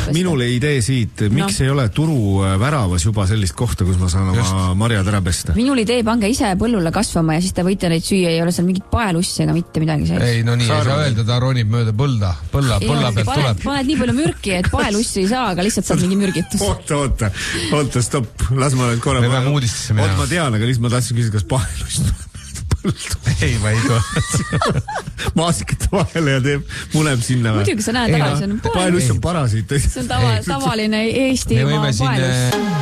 minule idee siit, miks ei ole turu väravas juba sellist kohta, kus ma saan oma marjad ära pesta? Minul idee, pange ise põllule kasvama ja siis te võite neid süüa, ei ole seal mingit paelussi ega mitte midagi sees. Ei, no nii ei saa öelda, ta ronib mööda põlla pealt tuleb. Paned nii palju mürki, et paelussi ei saa, aga lihtsalt saab mingi mürgitus. Oota, stopp, las ma nüüd korra. Me peame uudistesse minema. Ma tean, aga lihtsalt ma tahtsin küsida, kas paelust ei, ma ei tule. Maasikate vahele ja muneb sinna. Muidugi sa näed ära, see on paelus on parasiit. See on tavaline Eestimaa paelus.